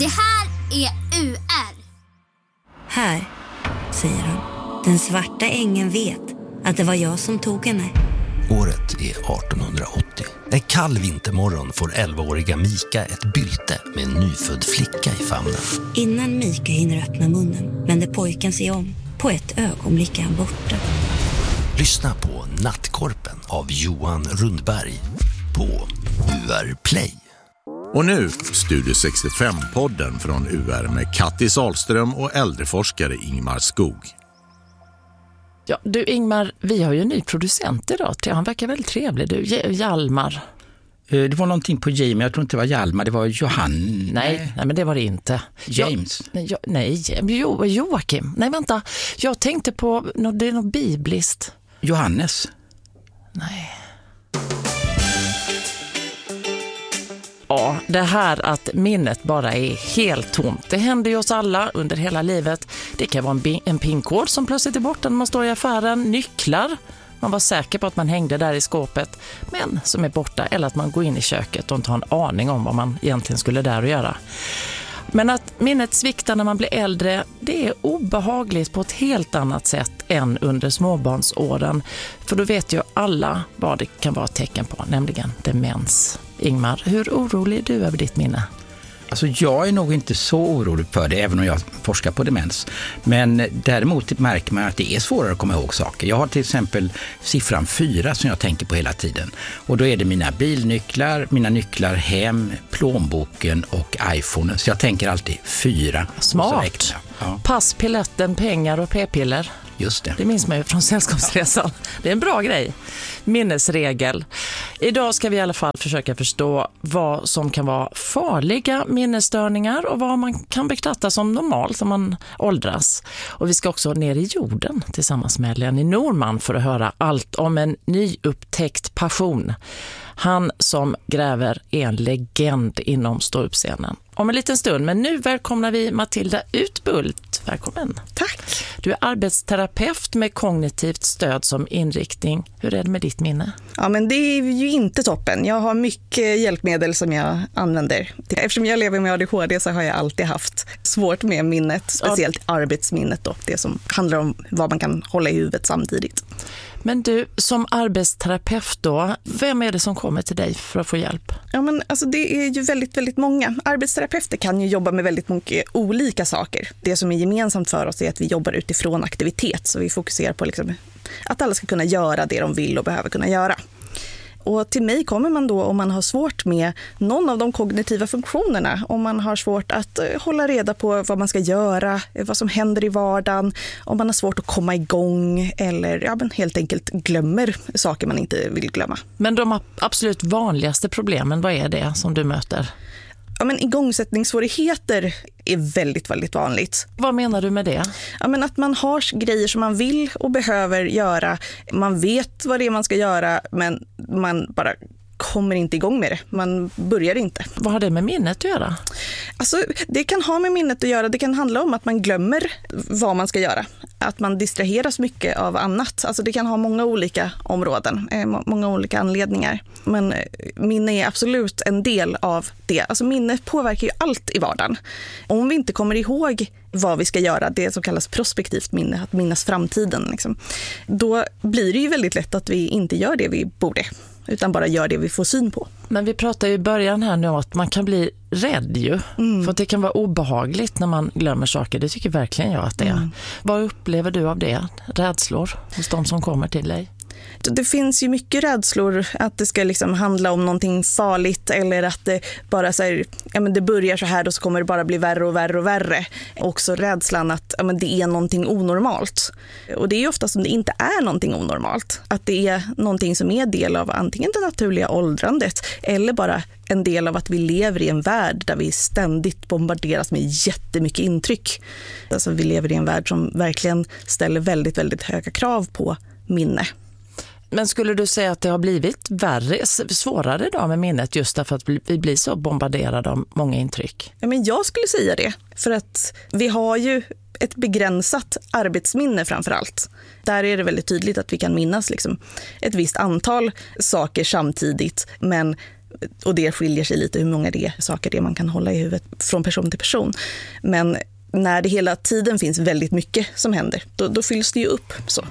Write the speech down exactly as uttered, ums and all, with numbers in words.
Det här är U R. Här, säger han. Den svarta ängen vet att det var jag som tog henne. Året är artonhundraåttio. En kall vintermorgon får elvaåriga Mika ett bylte med en nyfödd flicka i famnen. Innan Mika hinner öppna munnen vänder pojken sig om. På ett ögonblick är han borta. Lyssna på Nattkorpen av Johan Rundberg på U R Play. Och nu Studio sextiofem-podden från U R med Kattis Ahlström och äldreforskare Ingmar Skog. Ja, du Ingmar, vi har ju en ny producent idag. Han verkar väldigt trevlig. Du, Hjalmar. Det var någonting på J, men jag tror inte det var Hjalmar, det var Johan. Nej, nej men det var det inte. James. Jag, nej, nej jo, Joakim. Nej, vänta. Jag tänkte på, det är något bibliskt. Johannes. Nej. Ja, det här att minnet bara är helt tomt. Det händer ju oss alla under hela livet. Det kan vara en, en pinkod som plötsligt är borta när man står i affären. Nycklar. Man var säker på att man hängde där i skåpet, men som är borta. Eller att man går in i köket och inte har en aning om vad man egentligen skulle där och göra. Men att minnet sviktar när man blir äldre, det är obehagligt på ett helt annat sätt än under småbarnsåren. För då vet ju alla vad det kan vara ett tecken på, nämligen demens. Ingmar, hur orolig är du över ditt minne? Alltså jag är nog inte så orolig för det, även om jag forskar på demens. Men däremot märker man att det är svårare att komma ihåg saker. Jag har till exempel siffran fyra som jag tänker på hela tiden. Och då är det mina bilnycklar, mina nycklar hem, plånboken och iPhone. Så jag tänker alltid fyra. Smart. Ja. Pass, piletten, pengar och p-piller. Just det. Det minns man ju från Sällskapsresan. Det är en bra grej. Minnesregel. Idag ska vi i alla fall försöka förstå vad som kan vara farliga minnesstörningar och vad man kan betrakta som normalt som man åldras. Och vi ska också ner i jorden tillsammans med Lenny Norman för att höra allt om en nyupptäckt passion. Han som gräver är en legend inom ståuppscenen. Om en liten stund, men nu välkomnar vi Matilda Utbult. Välkommen. Tack. Du är arbetsterapeut med kognitivt stöd som inriktning. Hur är det med ditt minne? Ja, men det är ju inte toppen. Jag har mycket hjälpmedel som jag använder. Eftersom jag lever med A D H D så har jag alltid haft svårt med minnet, speciellt ja. arbetsminnet då. Det som handlar om vad man kan hålla i huvudet samtidigt. Men du, som arbetsterapeut då, vem är det som kommer till dig för att få hjälp? Ja, men alltså det är ju väldigt, väldigt många. Arbetsterapeuter kan ju jobba med väldigt mycket olika saker. Det som är gemensamt för oss är att vi jobbar utifrån aktivitet. Så vi fokuserar på liksom att alla ska kunna göra det de vill och behöver kunna göra. Och till mig kommer man då om man har svårt med någon av de kognitiva funktionerna. Om man har svårt att hålla reda på vad man ska göra, vad som händer i vardagen. Om man har svårt att komma igång eller ja, men helt enkelt glömmer saker man inte vill glömma. Men de absolut vanligaste problemen, vad är det som du möter? Ja, men igångsättningssvårigheter är väldigt, väldigt vanligt. Vad menar du med det? Ja, men att man har grejer som man vill och behöver göra. Man vet vad det är man ska göra, men man bara kommer inte igång med det. Man börjar inte. Vad har det med minnet att göra? Alltså, det kan ha med minnet att göra. Det kan handla om att man glömmer vad man ska göra. Att man distraheras mycket av annat. Alltså det kan ha många olika områden, många olika anledningar. Men minne är absolut en del av det. Alltså minne påverkar ju allt i vardagen. Om vi inte kommer ihåg vad vi ska göra, det som kallas prospektivt minne, att minnas framtiden, liksom, då blir det ju väldigt lätt att vi inte gör det vi borde, utan bara gör det vi får syn på. Men vi pratar ju i början här nu att man kan bli rädd ju. Mm. För att det kan vara obehagligt när man glömmer saker. Det tycker verkligen jag att det är. Mm. Vad upplever du av det? Rädslor hos de som kommer till dig? Det finns ju mycket rädslor att det ska liksom handla om någonting farligt eller att det bara så här, ja, men det börjar så här och så kommer det bara bli värre och värre och värre. Också rädslan att ja, men det är någonting onormalt. Och det är ju ofta som det inte är någonting onormalt. Att det är någonting som är del av antingen det naturliga åldrandet eller bara en del av att vi lever i en värld där vi ständigt bombarderas med jättemycket intryck. Alltså vi lever i en värld som verkligen ställer väldigt, väldigt höga krav på minne. Men skulle du säga att det har blivit värre, svårare idag med minnet just därför att vi blir så bombarderade av många intryck? Ja, men jag skulle säga det. För att vi har ju ett begränsat arbetsminne framför allt. Där är det väldigt tydligt att vi kan minnas liksom ett visst antal saker samtidigt. Men Och det skiljer sig lite hur många det saker det man kan hålla i huvudet från person till person. Men när det hela tiden finns väldigt mycket som händer, då, då fylls det ju upp så.